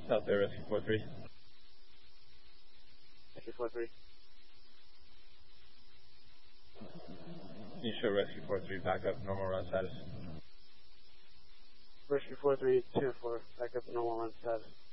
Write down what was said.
South Bay Rescue 43. Rescue 43. Can you show Rescue 43 back up normal run status? Rescue 43, 2-4, back up normal run status.